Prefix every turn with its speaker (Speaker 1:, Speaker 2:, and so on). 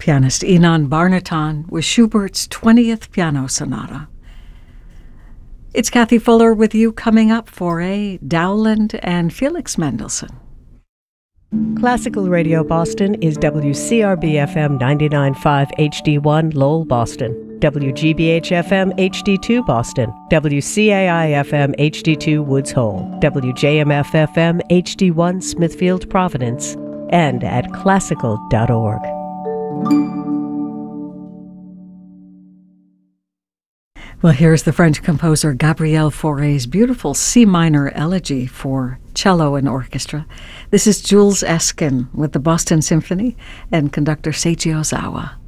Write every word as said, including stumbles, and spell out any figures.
Speaker 1: Pianist Inan Barnaton with Schubert's twentieth Piano Sonata. It's Kathy Fuller with you, coming up for a Dowland and Felix Mendelssohn.
Speaker 2: Classical Radio Boston is W C R B F M ninety-nine point five H D one Lowell, Boston, W G B H F M H D two Boston, W C A I F M H D two Woods Hole, W J M F F M H D one Smithfield, Providence, and at classical dot org.
Speaker 1: Well, here's the French composer Gabriel Fauré's beautiful C minor elegy for cello and orchestra. This is Jules Eskin with the Boston Symphony and conductor Seiji Ozawa.